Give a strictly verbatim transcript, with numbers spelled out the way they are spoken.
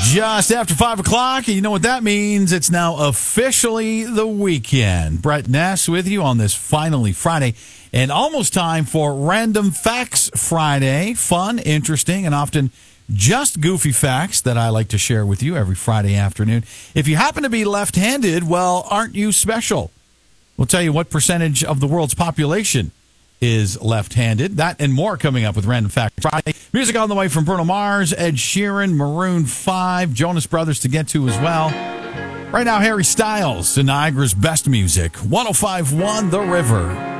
Just after five o'clock, and you know what that means. It's now officially the weekend. Brett Ness with you on this finally Friday, and almost time for Random Facts Friday. Fun, interesting, and often just goofy facts that I like to share with you every Friday afternoon. If you happen to be left-handed, well, aren't you special? We'll tell you what percentage of the world's population is left-handed. That and more coming up with Random Fact Friday. Music on the way from Bruno Mars, Ed Sheeran, Maroon five, Jonas Brothers to get to as well. Right now, Harry Styles, Niagara's best music. one oh five point one The River.